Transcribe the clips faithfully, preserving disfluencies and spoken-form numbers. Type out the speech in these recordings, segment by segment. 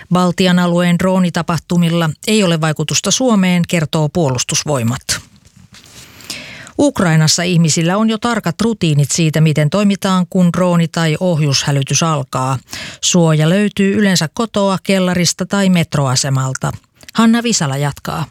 Baltian alueen droonitapahtumilla ei ole vaikutusta Suomeen, kertoo Puolustusvoimat. Ukrainassa ihmisillä on jo tarkat rutiinit siitä, miten toimitaan, kun drooni- tai ohjushälytys alkaa. Suoja löytyy yleensä kotoa, kellarista tai metroasemalta. Hanna Visala jatkaa.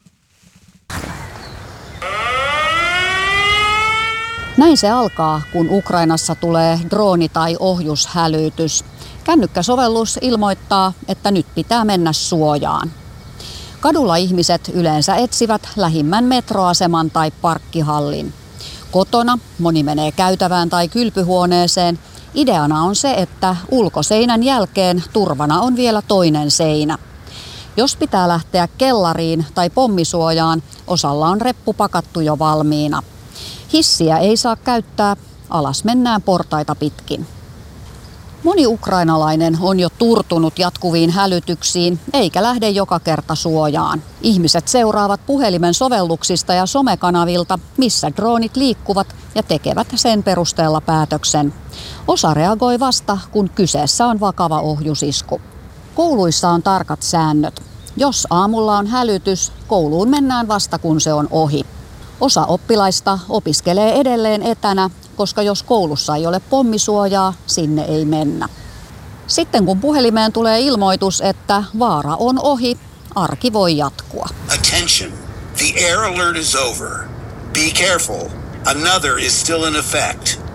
Näin se alkaa, kun Ukrainassa tulee drooni- tai ohjushälytys. Kännykkäsovellus ilmoittaa, että nyt pitää mennä suojaan. Kadulla ihmiset yleensä etsivät lähimmän metroaseman tai parkkihallin. Kotona moni menee käytävään tai kylpyhuoneeseen. Ideana on se, että ulkoseinän jälkeen turvana on vielä toinen seinä. Jos pitää lähteä kellariin tai pommisuojaan, osalla on reppu pakattu jo valmiina. Hissiä ei saa käyttää, alas mennään portaita pitkin. Moni ukrainalainen on jo turtunut jatkuviin hälytyksiin, eikä lähde joka kerta suojaan. Ihmiset seuraavat puhelimen sovelluksista ja somekanavilta, missä droonit liikkuvat, ja tekevät sen perusteella päätöksen. Osa reagoi vasta, kun kyseessä on vakava ohjusisku. Kouluissa on tarkat säännöt. Jos aamulla on hälytys, kouluun mennään vasta kun se on ohi. Osa oppilaista opiskelee edelleen etänä, koska jos koulussa ei ole pommisuojaa, sinne ei mennä. Sitten kun puhelimeen tulee ilmoitus, että vaara on ohi, arki voi jatkua. Attention. The air alert is over. Be careful. Another is still in effect.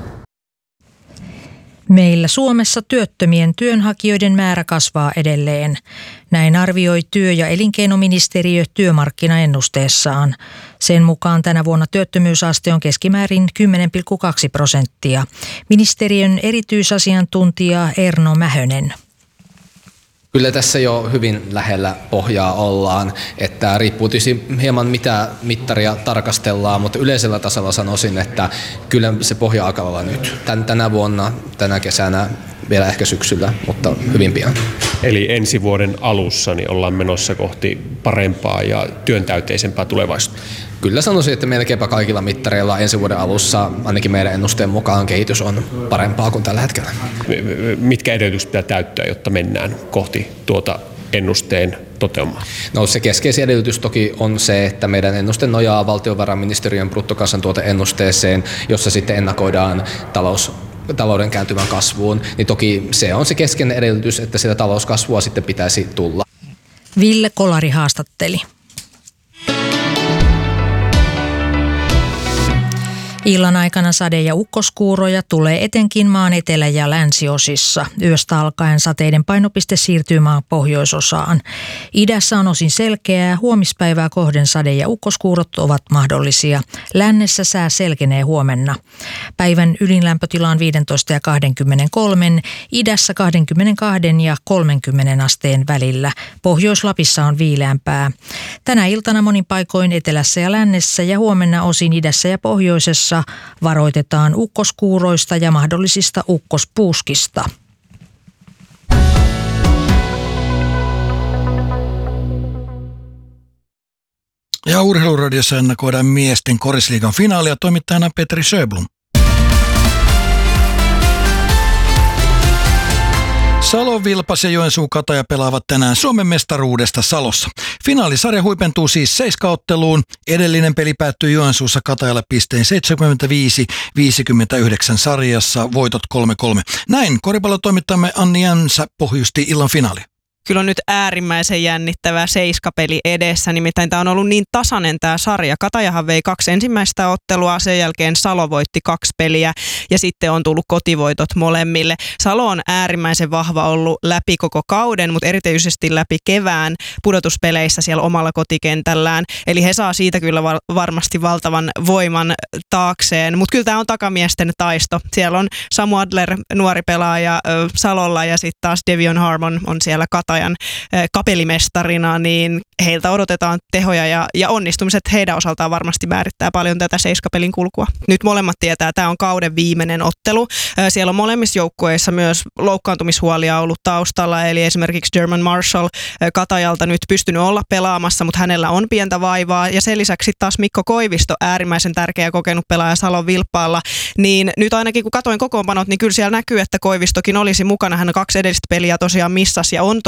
Meillä Suomessa työttömien työnhakijoiden määrä kasvaa edelleen. Näin arvioi työ- ja elinkeinoministeriö työmarkkinaennusteessaan. Sen mukaan tänä vuonna työttömyysaste on keskimäärin kymmenen pilkku kaksi prosenttia. Ministeriön erityisasiantuntija Erno Mähönen. Kyllä tässä jo hyvin lähellä pohjaa ollaan, että riippuu tietysti hieman mitä mittaria tarkastellaan, mutta yleisellä tasolla sanoisin, että kyllä se pohja alkaa olla nyt. Tän, tänä vuonna, tänä kesänä, vielä ehkä syksyllä, mutta hyvin pian. Eli ensi vuoden alussa niin ollaan menossa kohti parempaa ja työntäyteisempää tulevaisuutta. Kyllä sanoisin, että melkeinpä kaikilla mittareilla ensi vuoden alussa, ainakin meidän ennusteen mukaan, kehitys on parempaa kuin tällä hetkellä. Mitkä edellytykset pitää täyttää, jotta mennään kohti tuota ennusteen toteumaa? No se keskeisin edellytys toki on se, että meidän ennuste nojaa valtiovarainministeriön bruttokansantuoteennusteeseen, jossa sitten ennakoidaan talous talouden kääntyvän kasvuun, niin toki se on se keskeinen edellytys, että sitä talouskasvua sitten pitäisi tulla. Ville Kolari haastatteli. Illan aikana sade- ja ukkoskuuroja tulee etenkin maan etelä- ja länsiosissa. Yöstä alkaen sateiden painopiste siirtyy maan pohjoisosaan. Idässä on osin selkeää, huomispäivää kohden sade- ja ukkoskuurot ovat mahdollisia. Lännessä sää selkenee huomenna. Päivän ydinlämpötila on viisitoista ja kaksikymmentäkolme, idässä kaksikymmentäkaksi ja kolmekymmentä asteen välillä. Pohjois-Lapissa on viileämpää. Tänä iltana monin paikoin etelässä ja lännessä ja huomenna osin idässä ja pohjoisessa varoitetaan ukkoskuuroista ja mahdollisista ukkospuuskista. Ja Urheiluradiossa ennakoidaan miesten korisliigan finaalia, toimittajana Petri Sjöblom. Salo, Vilpas ja Joensuu Kataja pelaavat tänään Suomen mestaruudesta Salossa. Finaalisarja huipentuu siis seiskaotteluun. Edellinen peli päättyi Joensuussa Katajalle pisteen seitsemänkymmentäviisi viisikymmentäyhdeksän sarjassa, voitot kolme kolme. Näin koripallotoimittajamme Anni Jämsä pohjusti illan finaalia. Kyllä on nyt äärimmäisen jännittävä seiskapeli edessä, nimittäin tämä on ollut niin tasainen tämä sarja. Katajahan vei kaksi ensimmäistä ottelua, sen jälkeen Salo voitti kaksi peliä ja sitten on tullut kotivoitot molemmille. Salo on äärimmäisen vahva ollut läpi koko kauden, mutta erityisesti läpi kevään pudotuspeleissä siellä omalla kotikentällään. Eli he saa siitä kyllä varmasti valtavan voiman taakseen, mutta kyllä tämä on takamiesten taisto. Siellä on Samu Adler, nuori pelaaja Salolla, ja sitten taas Devion Harmon on siellä Katajan kapelimestarina, niin heiltä odotetaan tehoja ja, ja onnistumiset heidän osaltaan varmasti määrittää paljon tätä seiskapelin kulkua. Nyt molemmat tietää, että tämä on kauden viimeinen ottelu. Siellä on molemmissa joukkueissa myös loukkaantumishuolia ollut taustalla, eli esimerkiksi German Marshall Katajalta nyt pystynyt olla pelaamassa, mutta hänellä on pientä vaivaa, ja sen lisäksi taas Mikko Koivisto, äärimmäisen tärkeä kokenut pelaaja Salon Vilppaalla, niin nyt ainakin kun katoin kokoonpanot, niin kyllä siellä näkyy, että Koivistokin olisi mukana. Hän kaksi edellistä peliä tosiaan missasi ja on